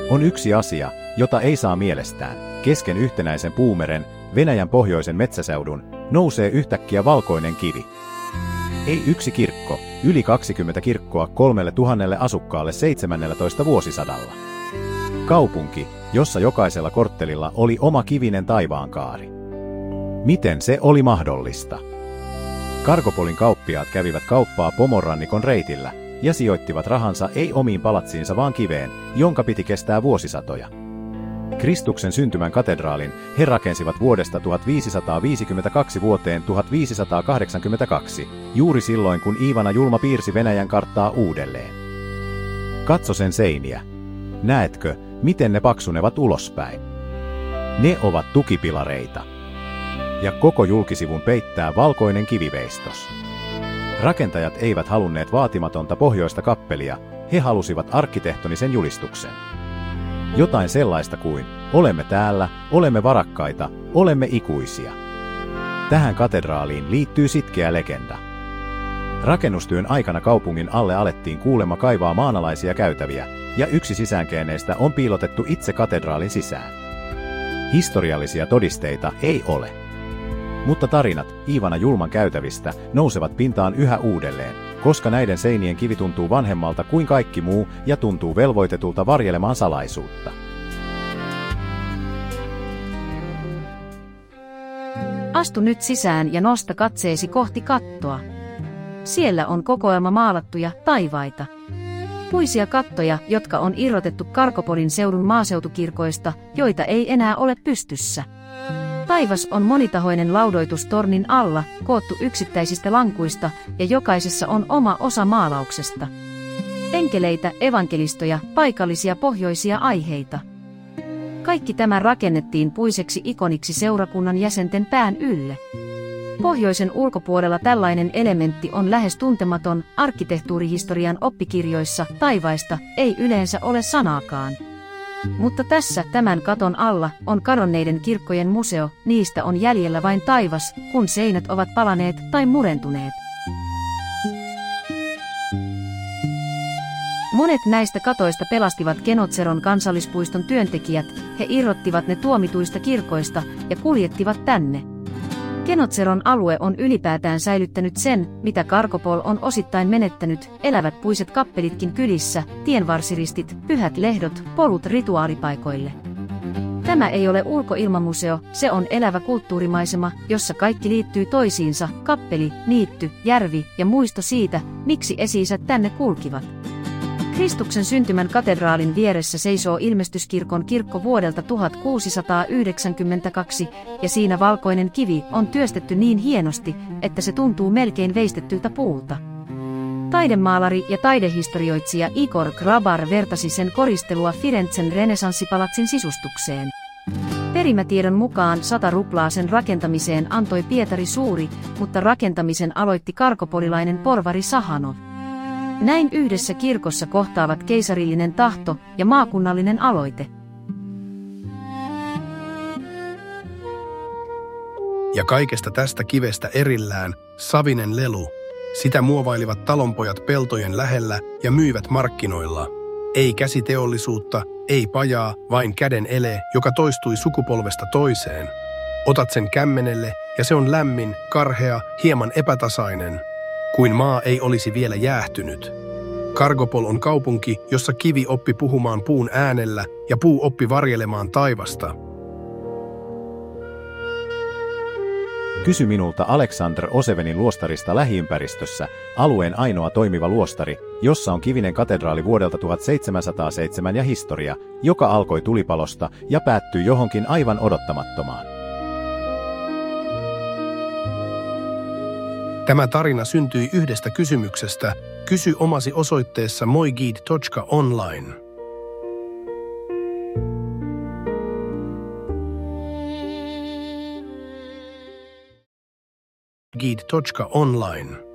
On yksi asia, jota ei saa mielestään. Kesken yhtenäisen puumeren, Venäjän pohjoisen metsäseudun, nousee yhtäkkiä valkoinen kivi. Ei yksi kirkko, yli 20 kirkkoa 3000 asukkaalle 17 vuosisadalla. Kaupunki, jossa jokaisella korttelilla oli oma kivinen taivaankaari. Miten se oli mahdollista? Kargopolin kauppiaat kävivät kauppaa Pomorrannikon reitillä ja sijoittivat rahansa ei omiin palatsiinsa vaan kiveen, jonka piti kestää vuosisatoja. Kristuksen syntymän katedraalin he rakensivat vuodesta 1552 vuoteen 1582, juuri silloin kun Iivana Julma piirsi Venäjän karttaa uudelleen. Katso sen seiniä. Näetkö, miten ne paksunevat ulospäin? Ne ovat tukipilareita. Ja koko julkisivun peittää valkoinen kiviveistos. Rakentajat eivät halunneet vaatimatonta pohjoista kappelia, he halusivat arkkitehtonisen julistuksen. Jotain sellaista kuin, olemme täällä, olemme varakkaita, olemme ikuisia. Tähän katedraaliin liittyy sitkeä legenda. Rakennustyön aikana kaupungin alle alettiin kuulemma kaivaa maanalaisia käytäviä, ja yksi sisäänkäänneistä on piilotettu itse katedraalin sisään. Historiallisia todisteita ei ole. Mutta tarinat Iivana Julman käytävistä nousevat pintaan yhä uudelleen, koska näiden seinien kivi tuntuu vanhemmalta kuin kaikki muu ja tuntuu velvoitetulta varjelemaan salaisuutta. Astu nyt sisään ja nosta katseesi kohti kattoa. Siellä on kokoelma maalattuja taivaita. Puisia kattoja, jotka on irrotettu Kargopolin seudun maaseutukirkoista, joita ei enää ole pystyssä. Taivas on monitahoinen laudoitus tornin alla, koottu yksittäisistä lankuista, ja jokaisessa on oma osa maalauksesta. Enkeleitä, evankelistoja, paikallisia pohjoisia aiheita. Kaikki tämä rakennettiin puiseksi ikoniksi seurakunnan jäsenten pään ylle. Pohjoisen ulkopuolella tällainen elementti on lähes tuntematon, arkkitehtuurihistorian oppikirjoissa taivaista ei yleensä ole sanaakaan. Mutta tässä, tämän katon alla, on kadonneiden kirkkojen museo, niistä on jäljellä vain taivas, kun seinät ovat palaneet tai murentuneet. Monet näistä katoista pelastivat Kenotseron kansallispuiston työntekijät, he irrottivat ne tuomituista kirkoista ja kuljettivat tänne. Kenotseron alue on ylipäätään säilyttänyt sen, mitä Kargopol on osittain menettänyt, elävät puiset kappelitkin kylissä, tienvarsiristit, pyhät lehdot, polut rituaalipaikoille. Tämä ei ole ulkoilmamuseo, se on elävä kulttuurimaisema, jossa kaikki liittyy toisiinsa, kappeli, niitty, järvi ja muisto siitä, miksi esi-isät tänne kulkivat. Kristuksen syntymän katedraalin vieressä seisoo Ilmestyskirkon kirkko vuodelta 1692, ja siinä valkoinen kivi on työstetty niin hienosti, että se tuntuu melkein veistettyltä puulta. Taidemaalari ja taidehistorioitsija Igor Grabar vertasi sen koristelua Firenzen renessanssipalatsin sisustukseen. Perimätiedon mukaan 100 ruplaa sen rakentamiseen antoi Pietari Suuri, mutta rakentamisen aloitti kargopolilainen porvari Sahanov. Näin yhdessä kirkossa kohtaavat keisarillinen tahto ja maakunnallinen aloite. Ja kaikesta tästä kivestä erillään savinen lelu. Sitä muovailivat talonpojat peltojen lähellä ja myivät markkinoilla. Ei käsiteollisuutta, ei pajaa, vain käden ele, joka toistui sukupolvesta toiseen. Otat sen kämmenelle ja se on lämmin, karhea, hieman epätasainen. Kuin maa ei olisi vielä jäähtynyt. Kargopol on kaupunki, jossa kivi oppi puhumaan puun äänellä ja puu oppi varjelemaan taivasta. Kysy minulta Aleksandr Osevenin luostarista lähiympäristössä, alueen ainoa toimiva luostari, jossa on kivinen katedraali vuodelta 1707 ja historia, joka alkoi tulipalosta ja päättyi johonkin aivan odottamattomaan. Tämä tarina syntyi yhdestä kysymyksestä. Kysy omasi osoitteessa moiguide.online. Guide.online